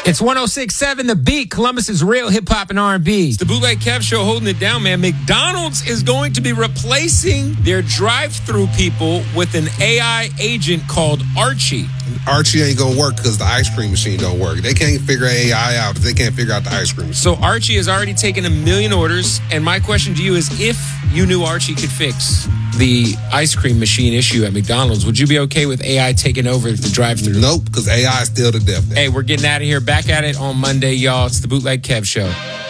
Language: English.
It's 106.7 The Beat, Columbus's real hip-hop and R&B. It's the Bootleg Kev Show holding it down, man. McDonald's is going to be replacing their drive-thru people with an AI agent called Archie. Archie ain't gonna work because the ice cream machine don't work. They can't figure AI out if they can't figure out the ice cream machine. So Archie has already taken 1 million orders, and my question to you is, if you knew Archie could fix the ice cream machine issue at McDonald's, would you be okay with AI taking over the drive-thru? Nope, because AI is still the death. Hey, we're getting out of here. Back at it on Monday, y'all. It's the Bootleg Kev Show.